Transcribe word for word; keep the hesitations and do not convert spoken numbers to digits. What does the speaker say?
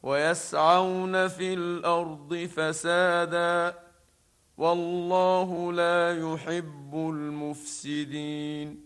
ويسعون في الأرض فسادا والله لا يحب المفسدين